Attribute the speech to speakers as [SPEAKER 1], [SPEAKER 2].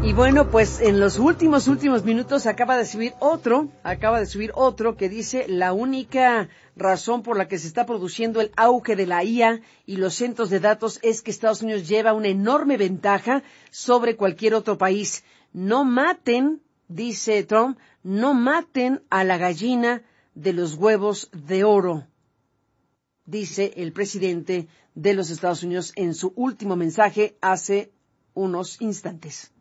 [SPEAKER 1] Y bueno, pues en los últimos minutos acaba de subir otro que dice la única razón por la que se está produciendo el auge de la IA y los centros de datos es que Estados Unidos lleva una enorme ventaja sobre cualquier otro país. No maten, dice Trump, no maten a la gallina de los huevos de oro, dice el presidente de los Estados Unidos en su último mensaje hace unos instantes.